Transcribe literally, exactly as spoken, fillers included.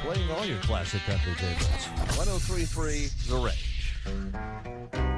playing all your classic country favorites. one oh three point three The Rage.